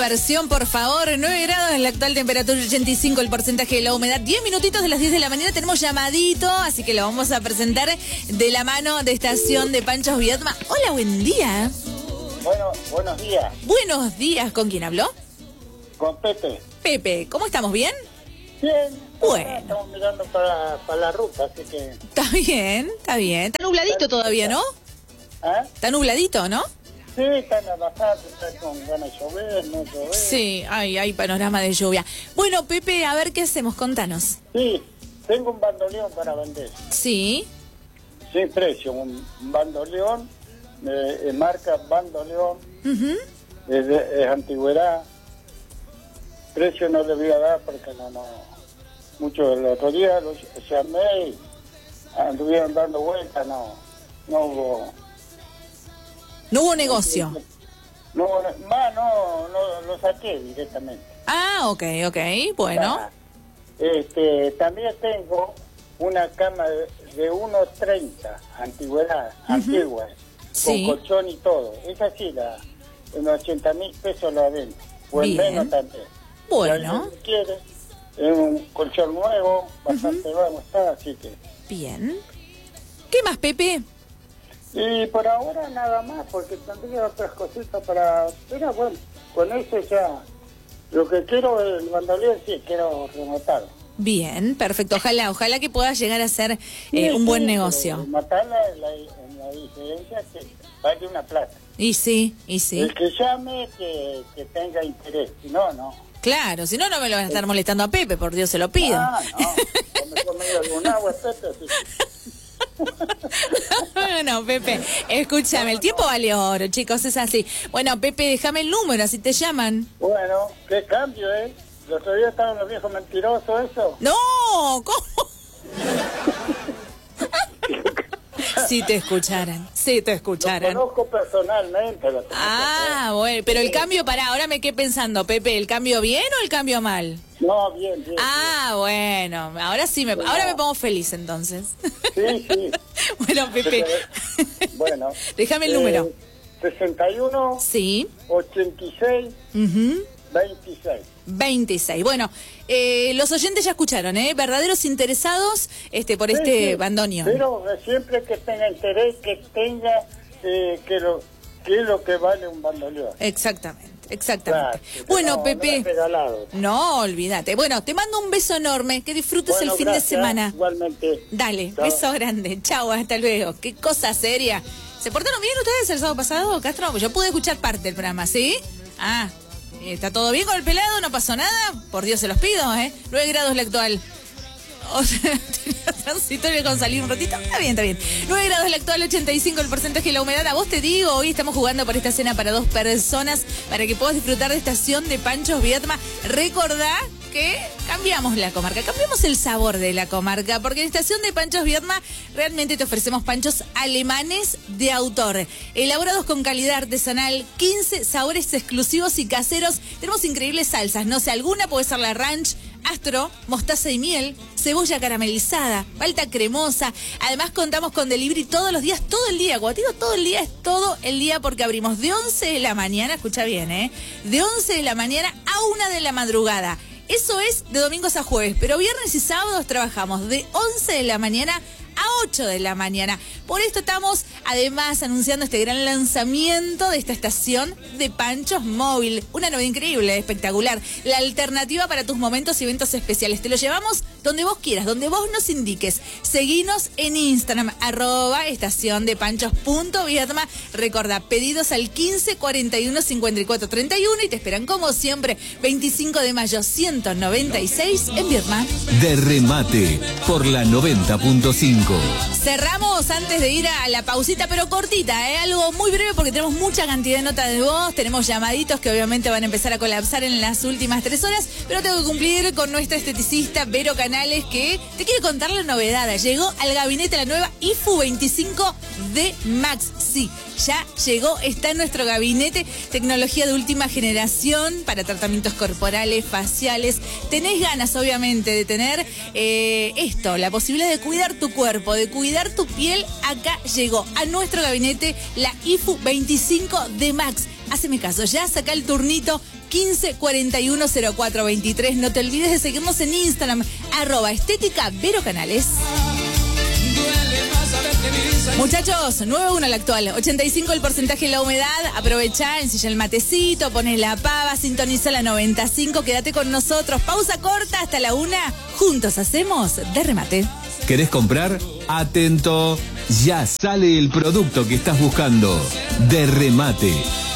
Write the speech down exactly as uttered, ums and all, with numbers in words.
versión, por favor. nueve grados en la actual temperatura, ochenta y cinco el porcentaje de la humedad. diez minutitos de las diez de la mañana tenemos llamadito, así que lo vamos a presentar de la mano de Estación de Panchos Viedma. Hola, buen día. Bueno, buenos días. Buenos días, ¿con quién habló? Con Pepe. Pepe, ¿cómo estamos? ¿Bien? Bien. Bueno. Estamos mirando para, para la ruta, así que... Está bien, está bien. Está nubladito todavía, ¿no? ¿Ah? Está nubladito, ¿no? Sí, está en la bajada, está con ganas de llover, no llover. Sí, hay, hay panorama de lluvia. Bueno, Pepe, a ver qué hacemos, contanos. Sí, tengo un bandoleón para vender. Sí. Sin precio, un bandoleón, eh, eh, marca bandoleón, Uh-huh. es, de, es antigüedad. Precio no le voy a dar porque no, no. Mucho el otro día lo llamé y anduvieron dando vueltas, no, no hubo... No hubo negocio. No, no, más no, no lo saqué directamente. Ah, ok, ok, bueno. Ah, este, también tengo una cama de, de uno treinta, antigüedad, uh-huh. antigua, Sí. con colchón y todo. Esa sí, la, en ochenta mil pesos la vendo, o en Bien. menos también. Bueno. Si alguien quiere, es un colchón nuevo, bastante uh-huh. bueno está, así que... Bien. ¿Qué más, Pepe? Y por ahora nada más, porque tendría otras cositas para... Pero bueno, con eso ya... Lo que quiero, el bandoleón, sí, quiero rematarlo. Bien, perfecto. Ojalá, ojalá que pueda llegar a ser eh, sí, un buen sí, negocio. Rematarla en la, en la diferencia que vale una plata. Y sí, y sí. El que llame, que, que tenga interés. Si no, no. Claro, si no, no me lo van a estar molestando a Pepe, por Dios se lo pido. Ah, no. ¿No me comí algún agua, Pepe? Sí. Bueno, Pepe, escúchame, el tiempo vale oro, chicos, es así. Bueno, Pepe, déjame el número, así te llaman. Bueno, qué cambio, ¿eh? Los otros días estaban los viejos mentirosos, eso. No, ¿cómo? Si te escucharan, si te escucharan. Lo conozco personalmente. Lo Ah, bueno, pero el cambio, pará, ahora me quedé pensando, Pepe, ¿el cambio bien o el cambio mal? No, bien, bien. Ah, bien. Bueno, ahora sí, me, ahora me pongo feliz entonces. Sí, sí. Bueno, Pepe. Bueno. Déjame el número. Eh, sesenta y uno. Sí. ochenta y seis. Uh-huh. veintiséis. veintiséis. Bueno, eh, los oyentes ya escucharon, ¿eh? Verdaderos interesados este por Sí, este sí. bandoneón. Pero siempre que tenga interés, que tenga eh, que lo que es lo que vale un bandoleón. Exactamente. Exactamente. Claro, bueno, no, Pepe. No, no, olvídate. Bueno, te mando un beso enorme. Que disfrutes bueno, el fin gracias, de semana. Igualmente. Dale, Chao. beso grande. Chao, hasta luego. Qué cosa seria. ¿Se portaron bien ustedes el sábado pasado, Castro? Yo pude escuchar parte del programa, ¿sí? Ah, ¿está todo bien con el pelado? ¿No pasó nada? Por Dios se los pido, ¿eh? nueve grados la actual. O sea, tenía transitorio con salir un ratito. Está bien, está bien. nueve grados la actual, ochenta y cinco el porcentaje de la humedad. A vos te digo, hoy estamos jugando por esta cena para dos personas para que puedas disfrutar de Estación de Panchos Viedma. Recordá que cambiamos la comarca, cambiamos el sabor de la comarca, porque en Estación de Panchos Viedma realmente te ofrecemos panchos alemanes de autor, elaborados con calidad artesanal, quince sabores exclusivos y caseros. Tenemos increíbles salsas, no sé, alguna puede ser la ranch, astro, mostaza y miel, cebolla caramelizada, palta cremosa. Además contamos con delivery todos los días, todo el día. Cuando te digo todo el día, es todo el día, porque abrimos de once de la mañana, escucha bien, ¿eh? De once de la mañana a una de la madrugada. Eso es de domingos a jueves, pero viernes y sábados trabajamos de once de la mañana a ocho de la mañana. Por esto estamos además anunciando este gran lanzamiento de esta estación de Panchos Móvil. Una novedad increíble, espectacular. La alternativa para tus momentos y eventos especiales. Te lo llevamos donde vos quieras, donde vos nos indiques. Seguinos en Instagram, arroba estación de panchos punto viedma. Recordá, pedidos al quince cuarenta y uno cincuenta y cuatro treinta y uno y te esperan como siempre, veinticinco de mayo ciento noventa y seis en Viedma. De remate por la noventa punto cinco. Cerramos antes de ir a la pausita, pero cortita, ¿eh? Algo muy breve porque tenemos mucha cantidad de notas de voz, tenemos llamaditos que obviamente van a empezar a colapsar en las últimas tres horas, pero tengo que cumplir con nuestra esteticista Vero Canales, que te quiere contar la novedad. Llegó al gabinete la nueva I F U veinticinco D Max. Sí, ya llegó, está en nuestro gabinete, tecnología de última generación para tratamientos corporales, faciales. Tenés ganas, obviamente, de tener eh, esto, la posibilidad de cuidar tu cuerpo, de cuidar tu piel. Acá llegó a nuestro gabinete la I F U veinticinco D Max. Haceme caso, ya saca el turnito quince cuarenta y uno cero cuatro veintitrés. No te olvides de seguirnos en Instagram, arroba estética Vero Canales. Muchachos, nueve uno al actual, ochenta y cinco el porcentaje de la humedad. Aprovechá, ensilla el matecito, pones la pava, sintoniza la noventa y cinco, quédate con nosotros. Pausa corta hasta la una. Juntos hacemos De Remate. ¿Querés comprar? Atento, ya sale el producto que estás buscando. De Remate.